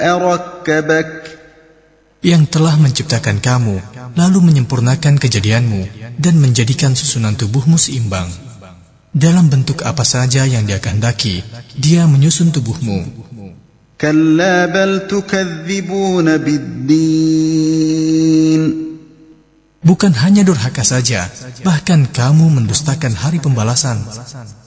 ركبك yang telah menciptakan kamu, lalu menyempurnakan kejadianmu dan menjadikan susunan tubuhmu seimbang. Dalam bentuk apa saja yang Dia kehendaki, Dia menyusun tubuhmu. كلا بل تكذبون بالدين Bukan hanya durhaka saja, bahkan kamu mendustakan hari pembalasan.